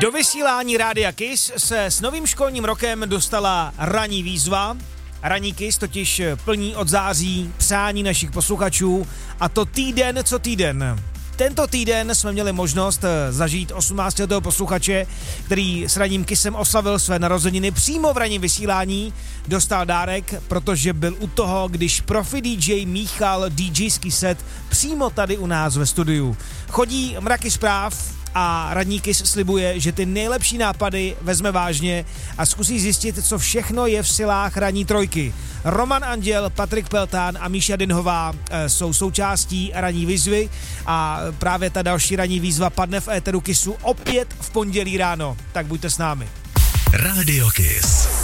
Do vysílání Rádia Kiss se s novým školním rokem dostala ranní výzva. Ranní Kiss totiž plní od září přání našich posluchačů, a to týden co týden. Tento týden jsme měli možnost zažít 18. posluchače, který s ranním Kissem oslavil své narozeniny přímo v ranním vysílání. Dostal dárek, protože byl u toho, když profi DJ míchal DJský set přímo tady u nás ve studiu. Chodí mraky zpráv a ranní Kiss slibuje, že ty nejlepší nápady vezme vážně a zkusí zjistit, co všechno je v silách ranní trojky. Roman Anděl, Patrik Peltán a Míša Dinhová jsou součástí ranní výzvy a právě ta další ranní výzva padne v éteru Kissu opět v pondělí ráno. Tak buďte s námi. Rádio Kiss.